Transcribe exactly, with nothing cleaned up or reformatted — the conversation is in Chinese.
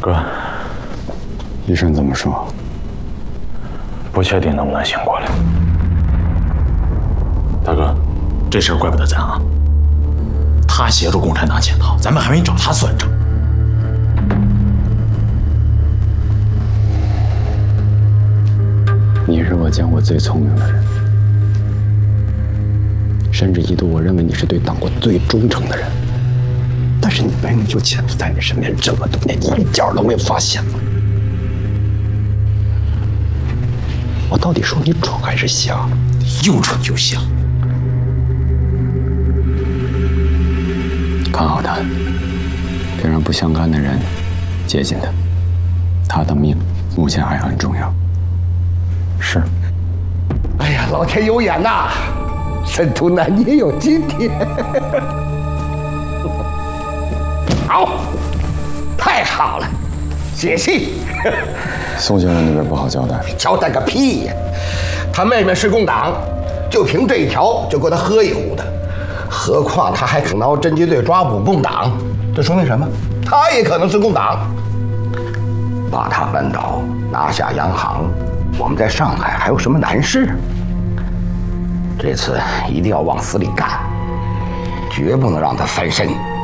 哥， 医生怎么说？ 不确定能不能醒过来。 大哥，这事儿怪不得咱啊。他协助共产党潜逃，咱们还没找他算账。 你是我见过最聪明的人，甚至一度我认为你是对党国最忠诚的人。但是你妹妹就潜伏在你身边这么多年，一点都没有发现吗？我到底说你蠢还是瞎？ 又蠢又瞎。 看好他，别让不相干的人接近他。他的命目前还很重要。 是。 哎呀，老天有眼呐！申屠南也有今天。好，太好了，解气。 宋先生那边不好交代。 交代个屁呀！他妹妹是共党，就凭这一条就够他喝一壶的。何况他还肯闹侦缉队抓捕共党，这说明什么？他也可能是共党。把他扳倒，拿下洋行，我们在上海还有什么难事？这次一定要往死里干，绝不能让他翻身。